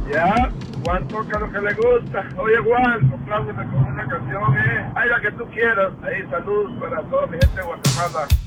Ya, Juan toca lo que le gusta. Oye, Juan, compláceme con una canción, Ay, la que tú quieras. Ahí, salud para toda mi gente de Guatemala.